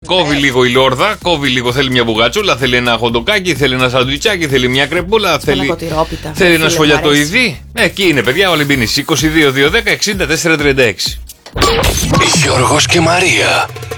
Κόβει λίγο η λόρδα, κόβει λίγο, θέλει μια μπουγατσούλα, θέλει ένα χοντοκάκι, θέλει ένα σαντουιτσάκι, θέλει μια κρεπούλα, θέλει ένα σφολιατοειδή. Εκεί είναι, παιδιά, όλοι μπίνεις. 22-210-64-36. Γιώργος και Μαρία.